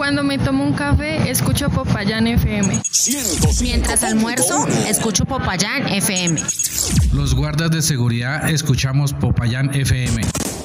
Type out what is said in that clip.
Cuando me tomo un café, escucho Popayán FM. Mientras almuerzo, escucho Popayán FM. Los guardas de seguridad escuchamos Popayán FM.